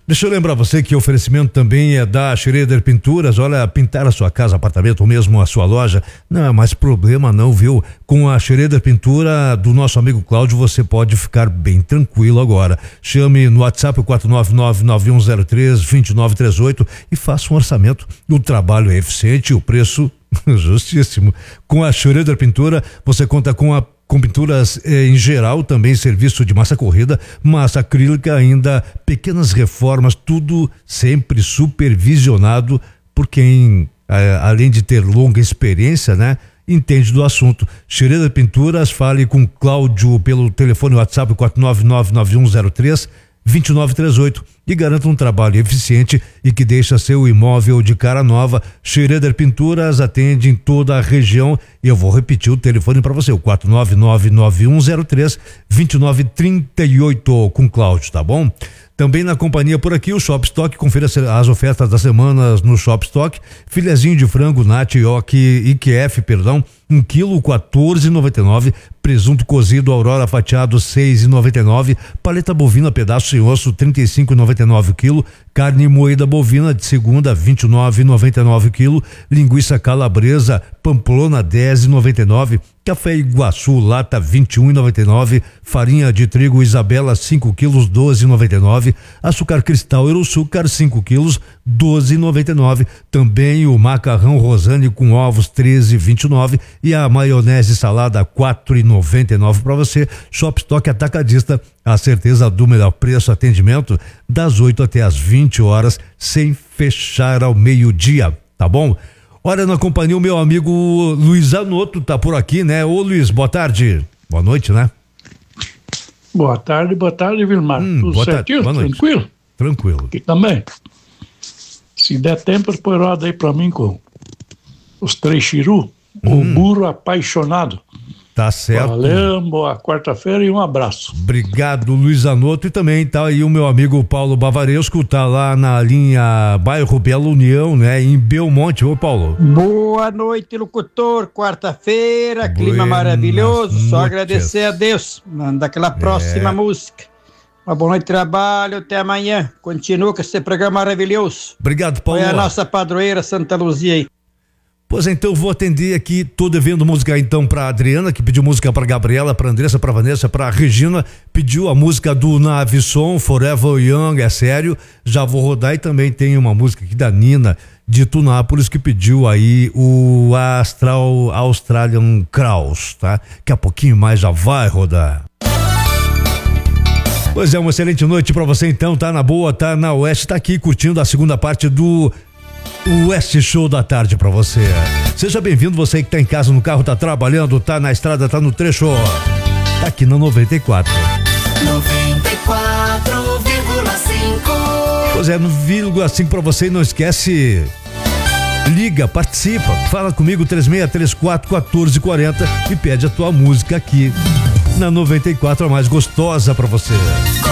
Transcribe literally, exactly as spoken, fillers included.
Deixa eu lembrar você que o oferecimento também é da Schroeder Pinturas. Olha, pintar a sua casa, apartamento ou mesmo a sua loja não é mais problema não, viu? Com a Schroeder Pintura do nosso amigo Cláudio, você pode ficar bem tranquilo agora. Chame no WhatsApp quatro nove nove, nove um zero três, dois nove três oito e faça um orçamento. O trabalho é eficiente e o preço justíssimo. Com a Schroeder Pintura, você conta com a com pinturas eh, em geral, também serviço de massa corrida, massa acrílica, ainda pequenas reformas, tudo sempre supervisionado por quem, eh, além de ter longa experiência, né, entende do assunto. Schroeder Pinturas, fale com Cláudio pelo telefone WhatsApp quatro nove nove, nove um zero três, dois nove três oito e garanta um trabalho eficiente e que deixa seu imóvel de cara nova. Schroeder Pinturas atende em toda a região. Eu vou repetir o telefone para você, o quatro nove nove, nove um zero três, dois nove três oito com Cláudio, tá bom? Também na companhia por aqui o Shop Stock, confira as ofertas das semanas no Shop Stock. Filezinho de frango Nat I Q F, perdão, um quilo quatorze e noventa e nove, presunto cozido Aurora fatiado seis e noventa e nove, paleta bovina pedaço sem osso trinta e cinco e noventa e nove o quilo, carne moída bovina de segunda vinte e nove e noventa e nove o quilo, linguiça calabresa Pamplona dez e noventa e nove, café Iguaçu lata vinte e um e noventa e nove, farinha de trigo Isabela cinco quilos doze e noventa e nove, açúcar cristal Euroçúcar cinco quilos doze e noventa e nove, também o macarrão Rosane com ovos treze e vinte e nove e a maionese salada quatro e noventa e nove para você. Shop Stock Atacadista, a certeza do melhor preço, atendimento das oito até as vinte horas, sem fechar ao meio-dia, tá bom? Olha, na companhia o meu amigo Luiz Anoto tá por aqui, né? Ô Luiz, boa tarde. Boa noite, né? Boa tarde, boa tarde, Vilmar. Hum, Tudo certinho? Tranquilo? Tranquilo. Aqui também. Se der tempo, põe roda aí pra mim com os três chiru, hum. o burro apaixonado. Tá certo. Valeu, boa quarta-feira e um abraço. Obrigado, Luiz Anoto. E também tá aí o meu amigo Paulo Bavaresco, tá lá na linha bairro Bela União, né? Em Belmonte. Ô, Paulo. Boa noite, locutor. Quarta-feira, clima maravilhoso. Só agradecer a Deus. Manda aquela próxima é. música. Uma boa noite de trabalho, até amanhã. Continua com esse programa maravilhoso. Obrigado, Paulo. Foi a nossa padroeira Santa Luzia aí. Pois então, vou atender aqui, tô devendo música então pra Adriana, que pediu música pra Gabriela, pra Andressa, pra Vanessa, pra Regina, pediu a música do Navisson, Forever Young, é sério, já vou rodar. E também tem uma música aqui da Nina, de Tunápolis, que pediu aí o Astral Australian Kraus, tá? Daqui a pouquinho mais já vai rodar. Pois é, uma excelente noite pra você então, tá na boa, tá na Oeste, tá aqui curtindo a segunda parte do o West Show da tarde pra você. Seja bem-vindo, você que tá em casa, no carro, tá trabalhando, tá na estrada, tá no trecho, tá aqui na noventa e quatro. noventa e quatro vírgula cinco. Pois é, no vírgula cinco pra você, e não esquece, liga, participa, fala comigo três seis três quatro, um quatro quatro zero e pede a tua música aqui na noventa e quatro, a mais gostosa pra você.